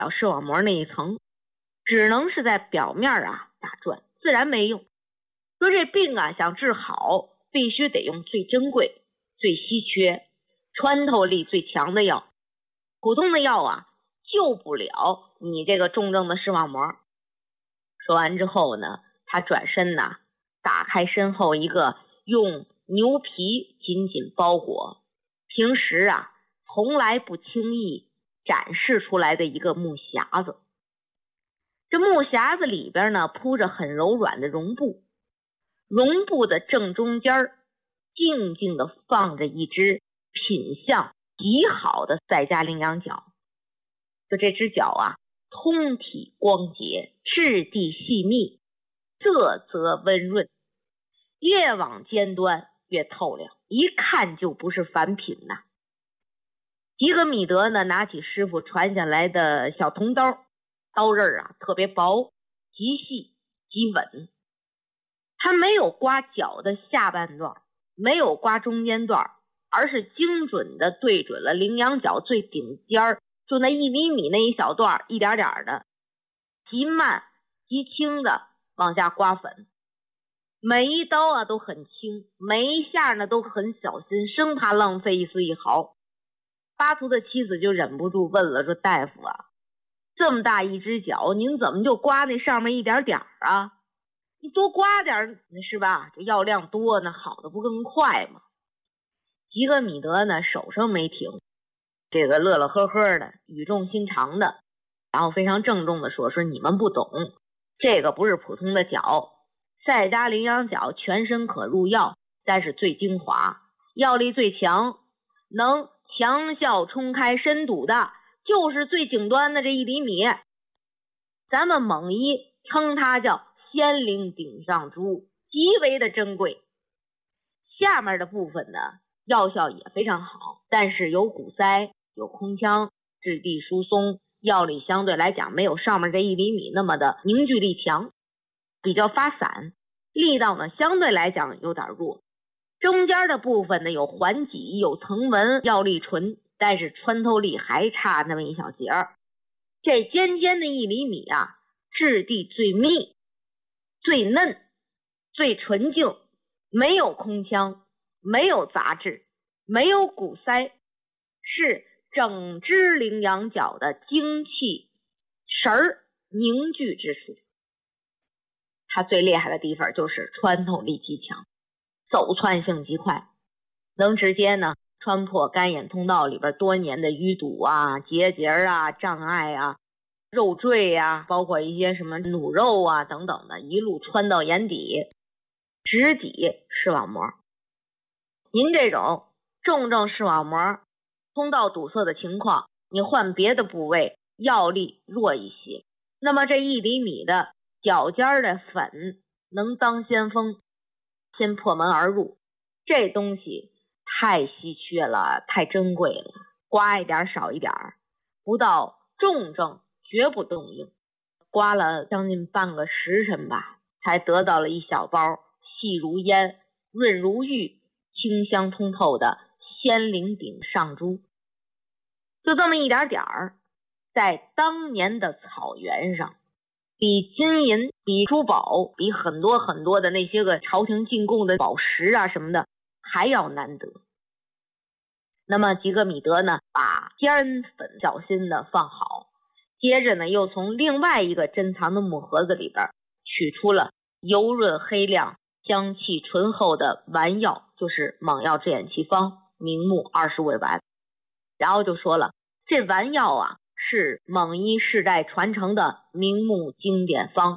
视网膜那一层，只能是在表面打转，自然没用。说这病想治好，必须得用最珍贵、最稀缺、穿透力最强的药。普通的药救不了你这个重症的视网膜。说完之后呢，他转身打开身后一个用牛皮紧紧包裹，平时从来不轻易展示出来的一个木匣子。这木匣子里边呢铺着很柔软的绒布，绒布的正中间静静地放着一只品相极好的赛迦羚羊角。就这只角通体光洁，质地细密，色泽温润，越往尖端越透亮，一看就不是凡品呐。吉格米德呢拿起师傅传下来的小铜刀，刀刃特别薄，极细极稳。他没有刮角的下半段，没有刮中间段，而是精准的对准了羚羊角最顶尖，就那1厘米那一小段，一点点的极慢极轻的往下刮粉。每一刀都很轻，每一下呢都很小心，生怕浪费一丝一毫。巴图的妻子就忍不住问了，说大夫这么大一只角，您怎么就刮那上面一点点你多刮点是吧？这药量多呢，好的不更快吗？吉格米德呢手上没停，这个乐乐呵呵的，语重心长的，然后非常郑重的说你们不懂，这个不是普通的角，赛迦羚羊角全身可入药，但是最精华，药力最强，能强效冲开深堵的，就是最顶端的这1厘米。咱们蒙医称它叫仙灵顶上珠，极为的珍贵。下面的部分呢药效也非常好，但是有鼓塞，有空腔，质地疏松，药力相对来讲没有上面这1厘米那么的凝聚力强，比较发散，力道呢相对来讲有点弱。中间的部分呢有环脊，有层纹，药力纯，但是穿透力还差那么一小截儿。这尖尖的1厘米质地最密，最嫩，最纯净，没有空腔，没有杂质，没有鼓塞，是整只羚羊角的精气神儿凝聚之处。它最厉害的地方就是穿透力极强，走窜性极快，能直接呢穿破肝眼通道里边多年的淤堵结节障碍肉赘包括一些什么弩肉等等的，一路穿到眼底，直抵视网膜。您这种重症视网膜通道堵塞的情况，你换别的部位药力弱一些，那么这1厘米的角尖的粉能当先锋，先破门而入。这东西太稀缺了，太珍贵了，刮一点少一点，不到重症绝不动用。刮了将近半个时辰吧，才得到了一小包细如烟，润如玉，清香通透的仙灵顶上珠。就这么一点点，在当年的草原上，比金银，比珠宝，比很多很多的那些个朝廷进贡的宝石什么的还要难得。那么吉格米德呢把尖粉小心的放好，接着呢又从另外一个珍藏的木盒子里边取出了油润黑亮、香气醇厚的丸药，就是蒙药制眼奇方，明目20味丸。然后就说了，这丸药是蒙医世代传承的明目经典方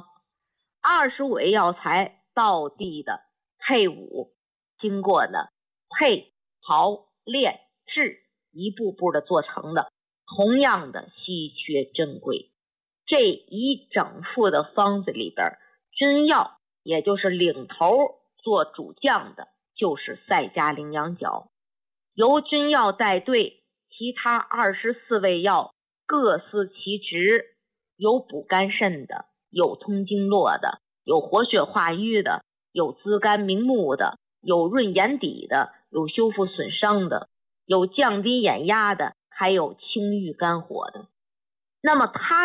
，25味药材道地的配伍，经过呢配、刨、炼、制一步步的做成的，同样的稀缺珍贵。这一整副的方子里边，君药也就是领头做主将的就是赛迦羚羊角，由君药带队，其他24味药各司其职，有补肝肾的，有通经络的，有活血化瘀的，有滋肝明目的，有润眼底的，有修复损伤的，有降低眼压的，还有清郁肝火的。 那么它